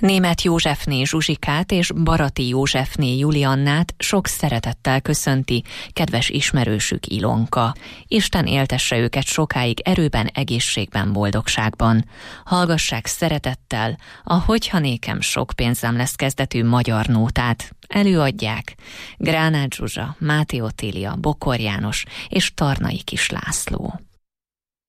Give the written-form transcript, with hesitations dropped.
Németh Józsefné Zsuzsikát és Barati Józsefné Juliannát sok szeretettel köszönti kedves ismerősük Ilonka. Isten éltesse őket sokáig erőben, egészségben, boldogságban. Hallgassák szeretettel a Hogyha nékem sok pénzem lesz kezdetű magyar nótát. Előadják Gránát Zsuzsa, Máté Otília, Bokor János és Tarnai Kis László.